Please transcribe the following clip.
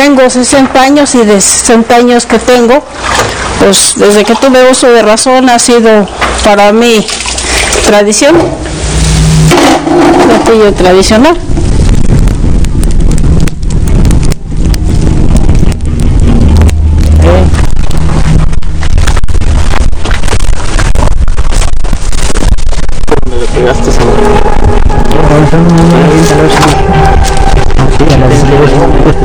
Tengo 60 años y de 60 años que tengo, pues desde que tuve uso de razón ha sido para mí tradición, platillo tradicional. ¿Dónde le pegaste esa?